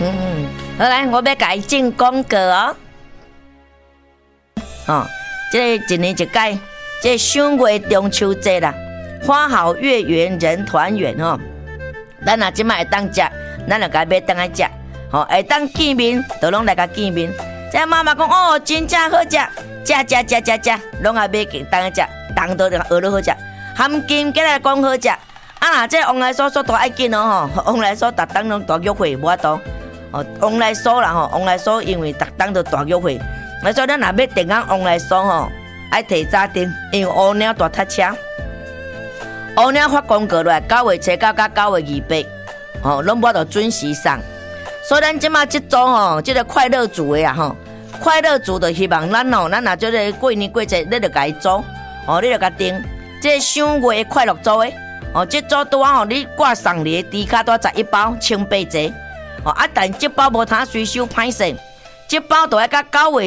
好来，我要改进功课哦。这一年一届，这赏月中秋节啦，花好月圆人团圆哦。咱若即摆会当食，咱就该买当来食，会当见面，就拢来甲见面。这妈妈讲哦，真正好食，食，拢也买当来食，当到就学落好食。含金过来讲好食，若这往来所大爱紧哦往来所逐当拢大约会无法度。往来所啦往来所因为逐当都大约会，所以咱若要订往来所爱提早订，因为乌鸟大塞车。乌鸟发公告落来，9月初9到9月28，拢无得准时送。所以咱即马即组即个快乐组的快乐组就希望咱咱若即个过年过节，你就甲伊组，你就甲订。这赏月的快乐组的，这组拄啊你挂送礼的，猪脚带11包，清8折。但这包无通随手歹势，这包就要到9月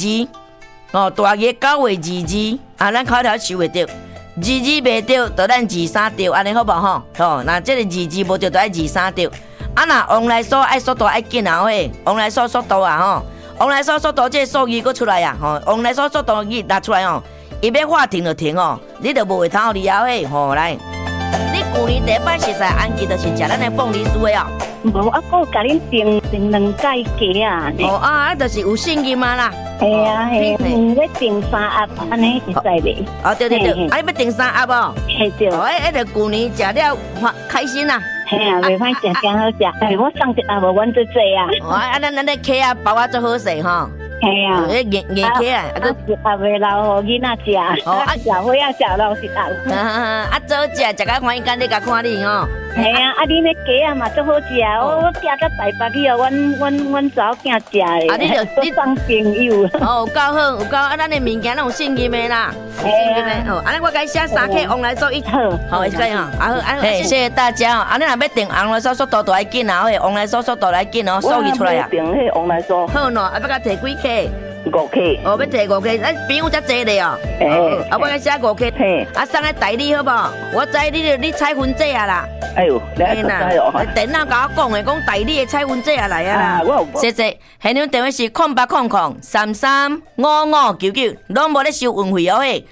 22，大约9月22，咱口条收袂着，22袂着，就咱23着，安尼好无那这个22无着，就爱23着。若往来所爱速度爱紧往来所速度往来所速度这个数字佫出来往来所速度拿出来伊要画停就停你就无会通离后来。你旧年第一摆食安记，就是食咱的凤梨酥的无啊，我甲恁订2届鸡啊。 就是有信任嘛啦。 系啊，要订3盒，安尼会使袂？ 对，你要订3盒系对。 迄个旧年食了开心啦。 系啊，袂歹食，真好食。我送一盒无，阮最济啊。咱的客啊包做好势系啊， 硬客啊， 一盒袂留予囡仔食。食伙仔食留一盒。 早食到欢喜，今日甲看你系啊，恁的鸡啊嘛足好食，我寄到台北去阮查某囝食的。你送朋友。 有够好，有够咱的物件拢有信任的啦。信任的安尼我该写3客往来所一好，会使谢谢大家你若要订往来所速度就要紧往来所速度来紧数字出来订迄往来所。 好喏，要甲提几客 ？5客。 要提5客，咱朋友才济咧我该写5客。送来代理好无？我知你彩云姐啊啦。 哎呦，你还知哦？ 电脑甲我讲的，讲代理的彩云姐啊来啊啦。谢谢。现场电话是0800335599，拢无咧收运费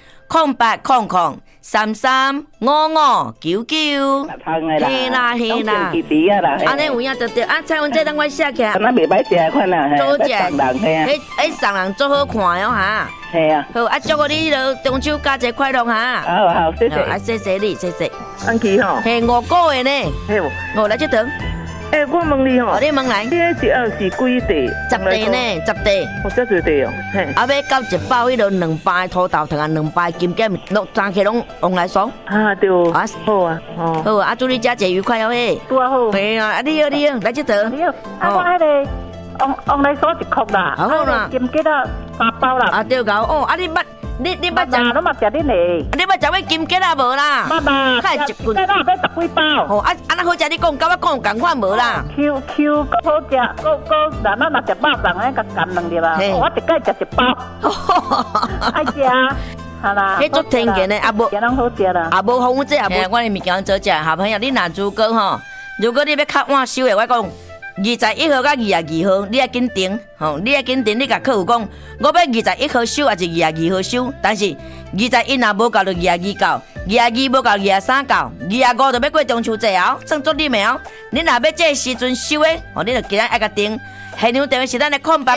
0800335599。嘿啦。安尼有影对。彩云姐，等我写起来。 那袂歹食款啦， 做食。 迄送人做好看的系啊。 好，祝福你中秋佳节快乐好，谢谢。 谢谢你，谢谢。 安琪嘿5个月呢。来这堂。 我问你你问来。 你迄是几地 ？10地呢，10地。 这多地要到一包迄落2包的土豆糖2包的金桔，3客拢往来爽。 对。好啊。 好，祝你佳节愉快多好。 对啊，你好，来这堂。 我迄个往来所1颗啦。 好啦。 金桔啊3包啦。 对搞你捌食？ 拢嘛食恁嘞。 你捌食迄金桔啊无啦？ 捌。金桔啊要10几包。 安那好食，你讲甲我讲共款无啦 ？Q 够好食，够咱若食肉粽，甲干2粒啦。我一届食1包。爱食。好啦。 迄足天然的， 无拢好食啦。 无风这无。我的物件做食，小朋友你若如果你要较晚收的，我讲。21号到22号，你要紧订，你要紧订。你甲客户讲，我要21号收还是22号收？但是21若无够就22到，22无够23到，25就要过中秋节算作你的你若要这个时阵收的，你就今日爱甲订。现场电话是咱的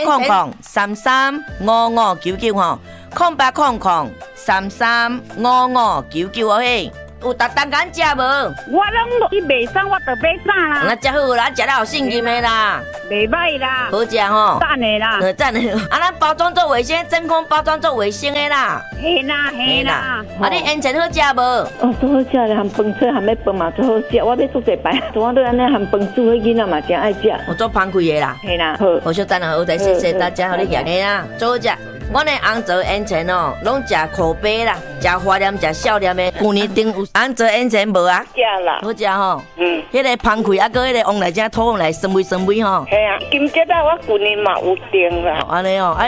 0800335599，0800335599嘿。有逐当敢食无？ 我拢去卖送，我就买啥啦？ 那食好啦，食了有信任的啦， 袂歹啦， 好食赞的啦， 赞的。咱包装做卫生，真空包装做卫生的啦。 嘿啦。 你烟尘好食无？ 做好食咧，含饭菜含要饭嘛做好食。我要做一摆，我都安尼含饭煮的囡仔嘛真爱食。 我做芳开的啦。 嘿啦， 好小等下好的，谢谢大家，好你吃。嘿啦，做好食。我的红枣烟尘拢食口碑啦，食花念，食少念的。去年订有红枣烟尘无啊？ 食啦， 好食迄个芳开啊，搁迄个往来只土往来酸味。 嘿啊，金桔啊，我去年嘛有订啦。 安尼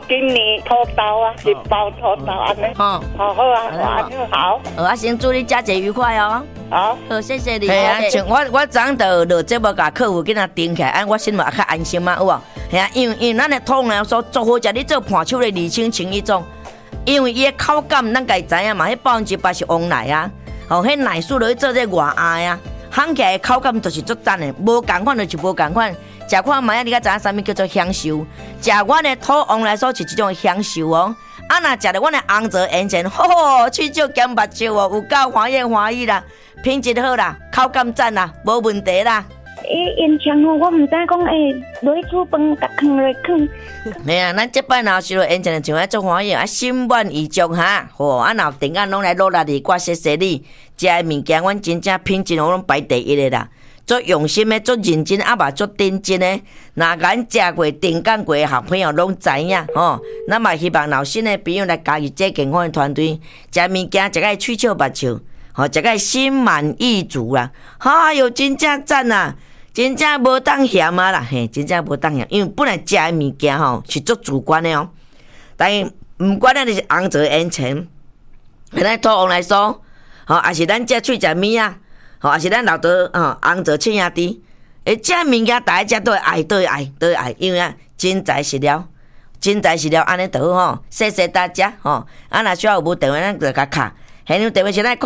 今年土豆啊，一包土豆安尼。好啊，好。 啊，先祝你佳节愉快哦。 好， 谢谢你。系啊，像我昨昏就落节目，甲客户囡仔订起来，我心嘛较安心嘛，有无？系啊，因为咱的土呢说做好食，你做盘手的2000种，因为伊的口感，咱家知影嘛，迄100%是旺奶啊，迄奶素落去做这外鸭啊，烘起来的口感就是足赞的，无共款就是无共款。食看卖，你甲知影啥物叫做享受？食阮的土旺来说是一种享受哦。啊，若食着阮的红枣烟前，喙少咸目睭哦，有够欢喜欢喜啦，品质好啦，口感赞啦，无问题啦。 烟肠哦，我唔知讲落去煮饭，甲放落去。 嘿啊，咱这摆若收到烟肠，就爱足欢喜，心满意足哈。啊，若订单拢来落力哩，我谢谢你。食的物件，阮真正品质拢排第一的啦。足用心的，足认真，啊嘛足认真的。若咱食过、订干过的好朋友拢知影吼。咱嘛希望老新的朋友来加入这健康的团队，食物件食个喙笑目笑，食个心满意足啦。哎哟，真正赞啊！真正无当嫌啊啦，嘿，真正无当嫌，因为本来食的物件吼是足主观的哦。但是毋管咱是红枣烟肠，咱土旺来说，也是咱食喙食米啊。也是咱老多红枣青鸭猪，这物件大家都会爱，都会爱，因为真材实料，安尼就好吼。谢谢大家吼。啊，若需要有无电话，咱就甲卡。现在电话是咱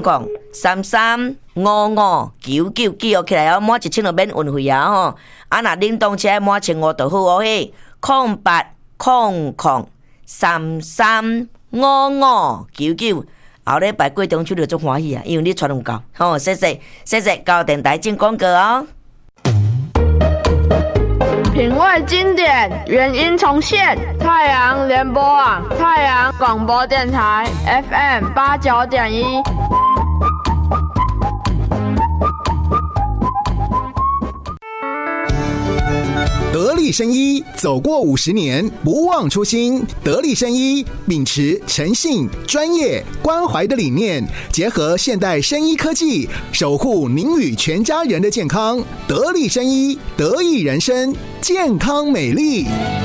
0800335599记录起来哦，满1000就免运费啊吼。啊，若冷冻车满1500就好哦嘿。0800335599。后礼拜过中秋就足欢喜啊，因为你传有够，好，谢谢，高电台进广告哦。 品味经典，原音重现，太阳联播网，太阳广播电台 FM 89.1。 得力生医走过50年，不忘初心。得力生医秉持诚信、专业、关怀的理念，结合现代生医科技，守护您与全家人的健康。得力生医，得益人生，健康美丽。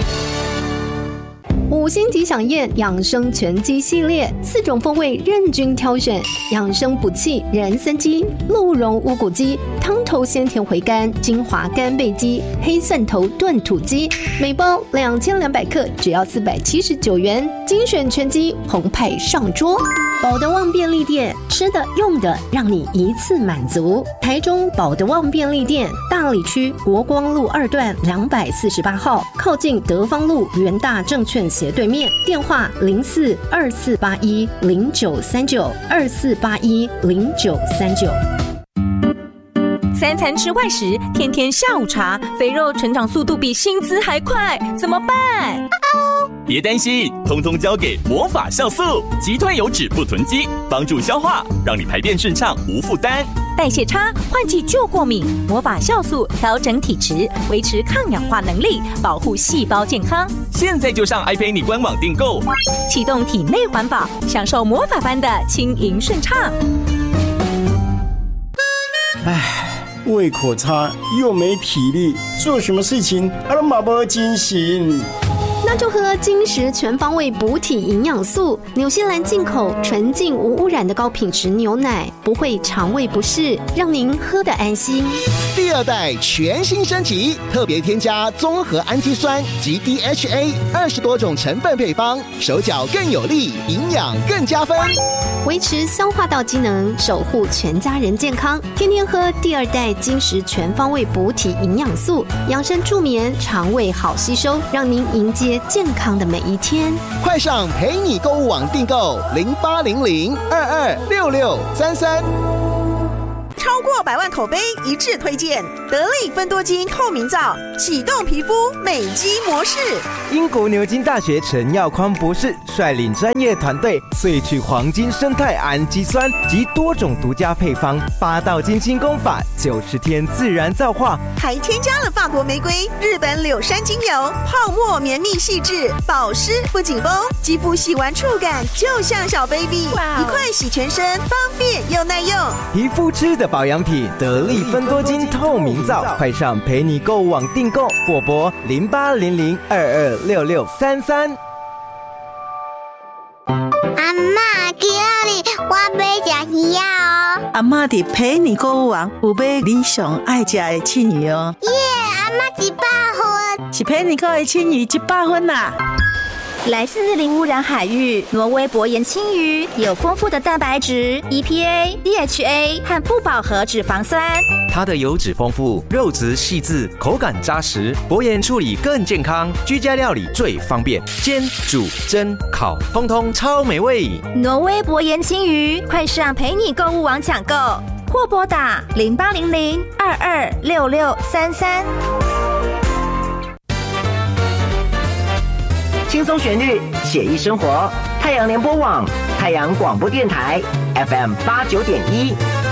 5星级飨宴养生全鸡系列，4种风味任君挑选，养生补气人参鸡、鹿茸乌骨鸡、汤头鲜甜回甘精华干贝鸡、黑蒜头炖土鸡，每包2200克，只要479元，精选全鸡澎湃上桌。保德旺便利店，吃的用的让你一次满足。台中保德旺便利店，大里区国光路2段248号，靠近德芳路元大证券斜对面，电话042481093924810939。 3餐吃外食，天天下午茶，肥肉成长速度比薪资还快，怎么办？ 别担心，通通交给魔法酵素，击退油脂不囤积，帮助消化，让你排便顺畅无负担。 代谢差，换季就过敏，魔法酵素调整体质，维持抗氧化能力，保护细胞健康。 现在就上 iPay 官网订购， 启动体内环保，享受魔法般的轻盈顺畅。 胃口差又没体力，做什么事情都没精神。 那就喝金石全方位补体营养素，纽西兰进口纯净无污染的高品质牛奶，不会肠胃不适，让您喝得安心。 第2代全新升级，特别添加综合氨基酸及 DHA 20多种成分配方，手脚更有力，营养更加分， 维持消化道机能，守护全家人健康。天天喝第2代金石全方位补体营养素，养生助眠，肠胃好吸收，让您迎接健康的每一天。 快上陪你购物网订购0800226633。 超过100万口碑一致推荐得力芬多精透明皂，启动皮肤美肌模式。 英国牛津大学陈耀匡博士率领专业团队萃取黄金生态氨基酸及多种独家配方，8道精心功法，90天自然皂化， 还添加了法国玫瑰、日本柳杉精油，泡沫绵密细致，保湿不紧绷，肌肤洗完触感就像小 baby， 一块洗全身，方便又耐用。 皮肤吃的保养品，得力芬多精透明造，快上陪你购物网订购，或拨0800226633。 阿嬷，今日我要吃鱼哦。 阿嬷伫陪你购物网有买你上爱吃的青鱼哦。 耶，阿嬷100分， 是陪你购的青鱼100分啦。 来自零污染海域，挪威薄盐青鱼有丰富的蛋白质、EPA、DHA 和不饱和脂肪酸。 它的油脂丰富，肉质细致，口感扎实，薄盐处理更健康，居家料理最方便，煎、煮、蒸、烤，通通超美味。 挪威薄盐青鱼，快上陪你购物网抢购，或拨打0800226633。 轻松旋律，写意生活。太阳联播网，太阳广播电台 FM 89.1。